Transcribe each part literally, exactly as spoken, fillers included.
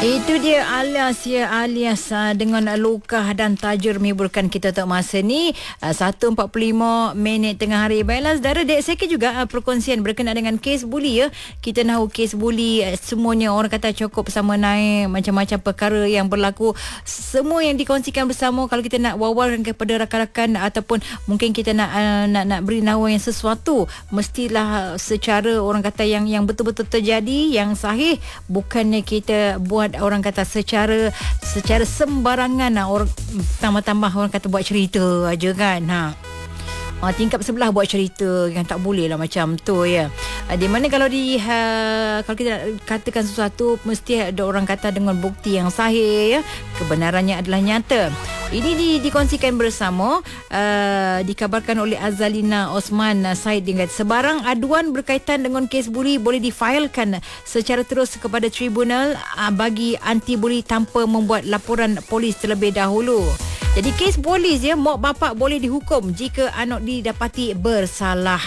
Itu dia alias ya alias uh, dengan luka dan tajur menghiburkan kita untuk masa ni uh, satu empat puluh lima minit tengah hari. Baiklah saudara, dek saya juga uh, perkongsian berkenaan dengan kes buli ya. Kita tahu kes buli uh, semuanya orang kata cukup sama naik, macam-macam perkara yang berlaku, semua yang dikongsikan bersama. Kalau kita nak wawarkan kepada rakan-rakan ataupun mungkin kita nak uh, nak nak beri nawa yang sesuatu, mestilah secara orang kata yang yang betul-betul terjadi, yang sahih, bukannya kita buat orang kata secara secara sembarangan, orang tambah-tambah orang kata buat cerita aja kan. Ha. Ha, tingkap sebelah buat cerita yang tak boleh lah macam tu ya. Ha, di mana kalau di ha, kalau kita nak katakan sesuatu, mesti ada orang kata dengan bukti yang sahih ya, kebenarannya adalah nyata. Ini di, dikongsikan bersama, uh, dikabarkan oleh Azalina Osman uh, Said dengan sebarang aduan berkaitan dengan kes buli boleh difailkan secara terus kepada tribunal uh, bagi anti buli tanpa membuat laporan polis terlebih dahulu. Jadi kes polis ya, mak bapak boleh dihukum jika anak didapati bersalah.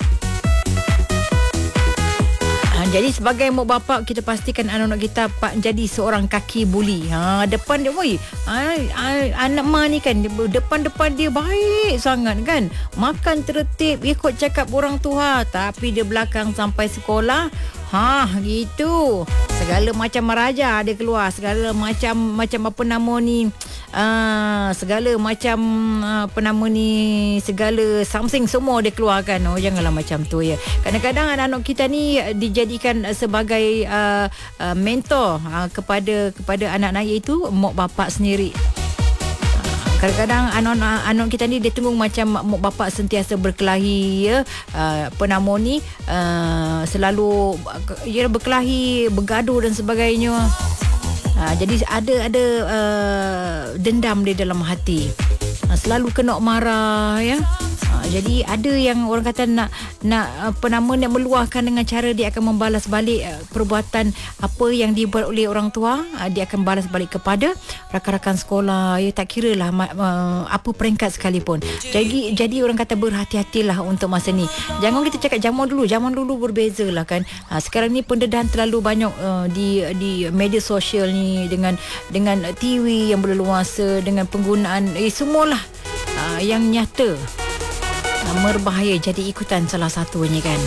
Jadi sebagai mak bapak, kita pastikan anak-anak kita jadi seorang kaki buli. Ha, depan dia, woi, anak mak ni kan, depan-depan dia baik sangat kan. Makan tertib, ikut cakap orang tua. Tapi dia belakang sampai sekolah, ha, gitu. Segala macam meraja dia keluar. Segala macam, macam apa nama ni, uh, segala macam, uh, apa nama ni, segala something semua dia keluarkan. Oh, janganlah macam tu ya. Kadang-kadang anak-anak kita ni dijadikan sebagai uh, uh, mentor uh, kepada kepada anak-anak, iaitu mak bapak sendiri. Kadang-kadang anak-anak anak kita ni dia tengok macam mak bapak sentiasa berkelahi ya, uh, apa nama ni, uh, selalu ya, berkelahi, bergaduh dan sebagainya. Uh, jadi ada ada uh, dendam di dalam hati, uh, selalu kena marah ya. Jadi ada yang orang kata nak nak apa nama nak meluahkan dengan cara dia akan membalas balik uh, perbuatan apa yang dibuat oleh orang tua, uh, dia akan balas balik kepada rakan-rakan sekolah ya, tak kiralah uh, apa peringkat sekalipun. Jadi jadi orang kata berhati-hatilah untuk masa ni. Jangan kita cakap zaman dulu, zaman dulu berbezalah kan. Uh, sekarang ni pendedahan terlalu banyak uh, di di media sosial ni, dengan dengan T V yang berleluasa, dengan penggunaan eh semualah uh, yang nyata berbahaya jadi ikutan salah satunya kan.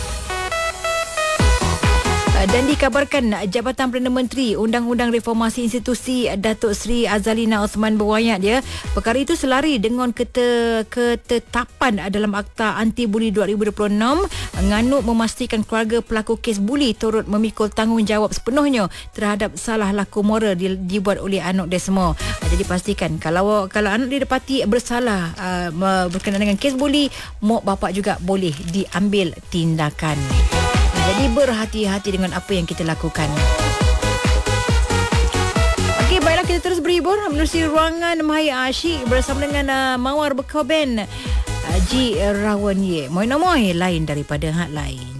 Dan dikabarkan Jabatan Perdana Menteri Undang-Undang Reformasi Institusi Datuk Seri Azalina Osman berwayat ya, perkara itu selari dengan kete, ketetapan dalam Akta Anti Buli dua ribu dua puluh enam. Nganuk memastikan keluarga pelaku kes buli turut memikul tanggungjawab sepenuhnya terhadap salah laku moral di, dibuat oleh anak dia semua. Jadi pastikan kalau kalau anak dia dapati bersalah uh, berkenaan dengan kes buli, mak bapak juga boleh diambil tindakan. Jadi berhati-hati dengan apa yang kita lakukan. Okey, baiklah, kita terus berhibur menerusi ruangan Mahir Asyik bersama dengan uh, Mawar Bekoben, uh, Ji Rawan Ye. Moi nomoi lain daripada hak lain.